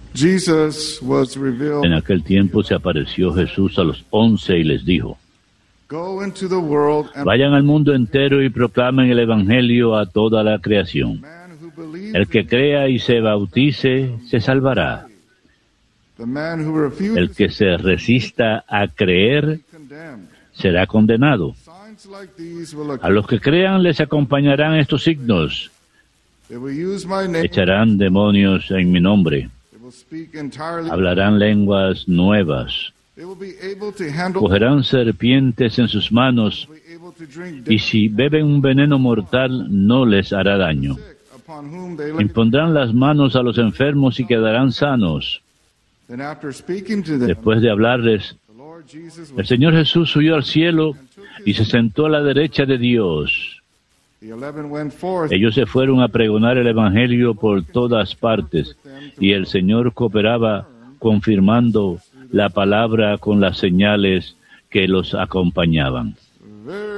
En aquel tiempo se apareció Jesús a los 11 y les dijo: vayan al mundo entero y proclamen el Evangelio a toda la creación. El que crea y se bautice se salvará. El que se resista a creer será condenado. A los que crean les acompañarán estos signos: echarán demonios en mi nombre, hablarán lenguas nuevas, cogerán serpientes en sus manos, y si beben un veneno mortal no les hará daño. Impondrán las manos a los enfermos y quedarán sanos. Después de hablarles, el Señor Jesús subió al cielo y se sentó a la derecha de Dios. Ellos se fueron a pregonar el Evangelio por todas partes, y el Señor cooperaba, confirmando la palabra con las señales que los acompañaban.